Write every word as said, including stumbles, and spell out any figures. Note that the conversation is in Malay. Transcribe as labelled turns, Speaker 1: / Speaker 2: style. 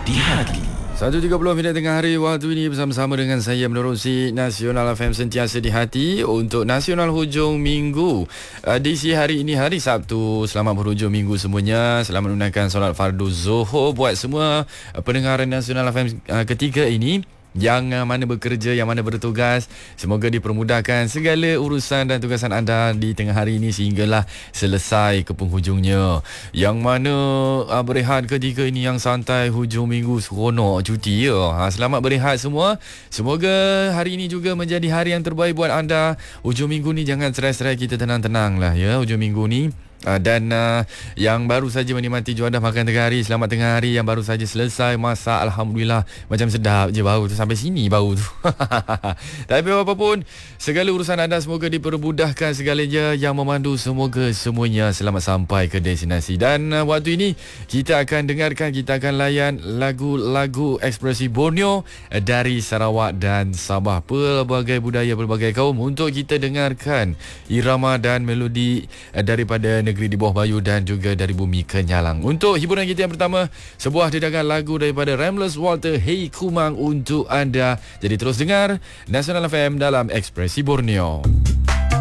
Speaker 1: di hati.
Speaker 2: satu tiga puluh minit tengah hari waktu ini bersama-sama dengan saya menerusi Nasional F M sentiasa di hati untuk Nasional Hujung Minggu. Edisi hari ini hari Sabtu. Selamat berhujung minggu semuanya. Selamat menunaikan solat fardu Zuhur buat semua pendengar Nasional F M ketiga ini. Yang mana bekerja, yang mana bertugas, semoga dipermudahkan segala urusan dan tugasan anda di tengah hari ini sehinggalah selesai ke penghujungnya. Yang mana uh, berehat ketika ini yang santai hujung minggu seronok cuti ya. Ha, selamat berehat semua. Semoga hari ini juga menjadi hari yang terbaik buat anda. Hujung minggu ni jangan stres-stres, kita tenang-tenang lah ya hujung minggu ni. Uh, dan uh, yang baru saja menikmati juadah makan tengah hari, selamat tengah hari. Yang baru saja selesai masak, Alhamdulillah, macam sedap je bau tu, sampai sini bau tu. Tapi apapun, segala urusan anda semoga dipermudahkan segalanya. Yang memandu semoga semuanya selamat sampai ke destinasi. Dan uh, waktu ini kita akan dengarkan, kita akan layan lagu-lagu ekspresi Borneo uh, dari Sarawak dan Sabah. Pelbagai budaya, pelbagai kaum untuk kita dengarkan irama dan melodi uh, daripada negeri di bawah bayu dan juga dari bumi Kenyalang. Untuk hiburan kita yang pertama, sebuah dedakan lagu daripada Ramles Walter, Hey Kumang, untuk anda. Jadi terus dengar Nasional F M dalam Ekspresi Borneo.